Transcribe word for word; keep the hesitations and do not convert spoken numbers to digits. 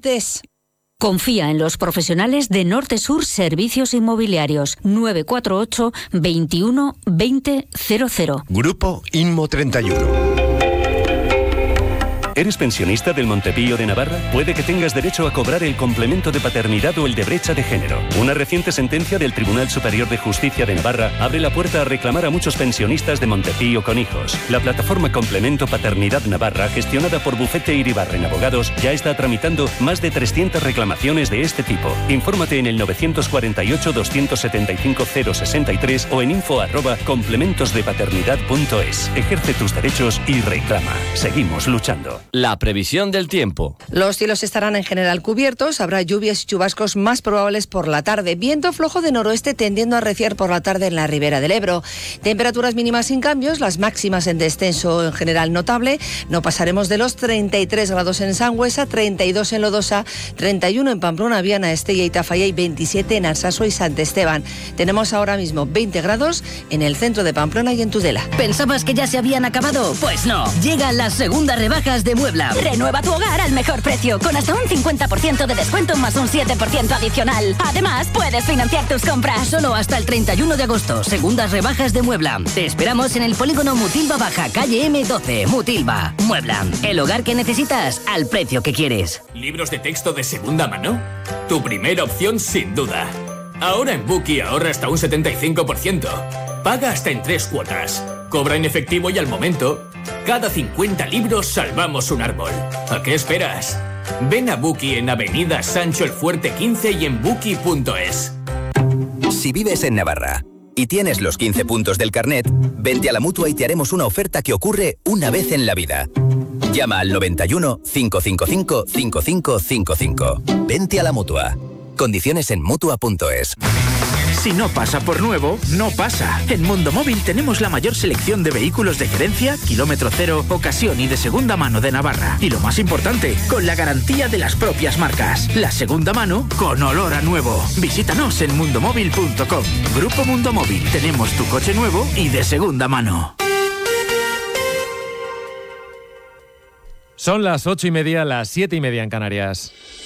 clientes. Confía en los profesionales de Norte Sur Servicios Inmobiliarios. nueve cuatro ocho, veintiuno, veinte, cero cero. Grupo Inmo treinta y uno. ¿Eres pensionista del Montepío de Navarra? Puede que tengas derecho a cobrar el complemento de paternidad o el de brecha de género. Una reciente sentencia del Tribunal Superior de Justicia de Navarra abre la puerta a reclamar a muchos pensionistas de Montepío con hijos. La plataforma Complemento Paternidad Navarra, gestionada por Bufete Iribarren Abogados, ya está tramitando más de trescientas reclamaciones de este tipo. Infórmate en el nueve cuatro ocho, dos siete cinco, cero seis tres o en info arroba complementosdepaternidad punto es. Ejerce tus derechos y reclama. Seguimos luchando. La previsión del tiempo. Los cielos estarán en general cubiertos, habrá lluvias y chubascos más probables por la tarde. Viento flojo de noroeste tendiendo a arreciar por la tarde en la ribera del Ebro. Temperaturas mínimas sin cambios, las máximas en descenso en general notable. No pasaremos de los treinta y tres grados en Sangüesa, treinta y dos en Lodosa, treinta y uno en Pamplona, Viana, Estella y Tafalla y veintisiete en Arsaso y Sant Esteban. Tenemos ahora mismo veinte grados en el centro de Pamplona y en Tudela. ¿Pensabas que ya se habían acabado? Pues no. Llegan las segundas rebajas de Muebla. Renueva tu hogar al mejor precio, con hasta un cincuenta por ciento de descuento más un siete por ciento adicional. Además, puedes financiar tus compras. Solo hasta el treinta y uno de agosto. Segundas rebajas de Muebla. Te esperamos en el polígono Mutilva Baja, calle eme doce. Mutilva. Muebla. El hogar que necesitas al precio que quieres. ¿Libros de texto de segunda mano? Tu primera opción sin duda. Ahora en Bookie ahorra hasta un setenta y cinco por ciento. Paga hasta en tres cuotas. Cobra en efectivo y al momento. Cada cincuenta libros salvamos un árbol. ¿A qué esperas? Ven a Bookie en Avenida Sancho el Fuerte quince y en bookie punto es. Si vives en Navarra y tienes los quince puntos del carnet, vente a la Mutua y te haremos una oferta que ocurre una vez en la vida. Llama al noventa y uno, cinco cinco cinco, cinco cinco cinco cinco. Vente a la Mutua. Condiciones en mutua punto es. Si no pasa por nuevo, no pasa. En Mundo Móvil tenemos la mayor selección de vehículos de gerencia, kilómetro cero, ocasión y de segunda mano de Navarra. Y lo más importante, con la garantía de las propias marcas. La segunda mano con olor a nuevo. Visítanos en mundo móvil punto com. Grupo Mundo Móvil. Tenemos tu coche nuevo y de segunda mano. Son las ocho y media, las siete y media en Canarias.